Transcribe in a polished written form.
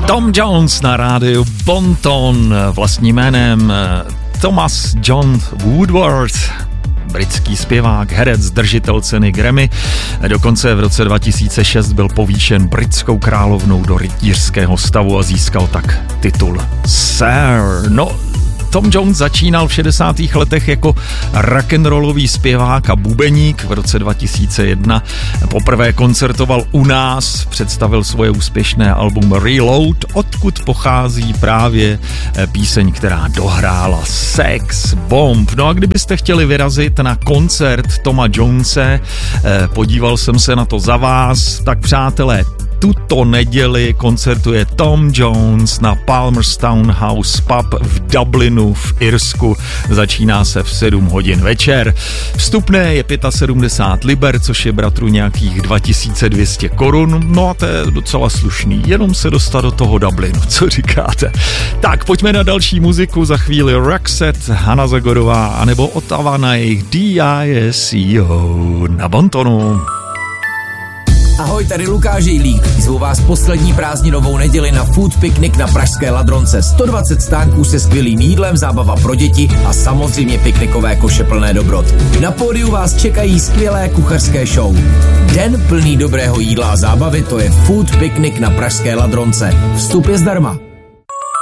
Tom Jones na rádiu Bonton, vlastním jménem Thomas John Woodward, britský zpěvák, herec, držitel ceny Grammy. Dokonce v roce 2006 byl povýšen britskou královnou do rytířského stavu a získal tak titul Sir. No, Tom Jones začínal v 60. letech jako rock'n'rollový zpěvák a bubeník. V roce 2001 poprvé koncertoval u nás, představil svoje úspěšné album Reload, odkud pochází právě píseň, která dohrála Sex Bomb. No a kdybyste chtěli vyrazit na koncert Toma Jonese, podíval jsem se na to za vás, tak přátelé, tuto neděli koncertuje Tom Jones na Palmerstown House Pub v Dublinu v Irsku. Začíná se v 7 hodin večer. Vstupné je 75 liber, což je bratru nějakých 2200 korun. No a to je docela slušný, jenom se dostat do toho Dublinu, co říkáte? Tak pojďme na další muziku, za chvíli Roxette, Hana Zagorová, anebo Ottawa na jejich DISCO na Bontonu. Ahoj, tady Lukáš Jejlík. Zvu vás poslední prázdninovou neděli na Food Picnic na pražské Ladronce. 120 stánků se skvělým jídlem, zábava pro děti a samozřejmě piknikové koše plné dobrot. Na pódiu vás čekají skvělé kuchařské show. Den plný dobrého jídla a zábavy, to je Food Picnic na pražské Ladronce. Vstup je zdarma.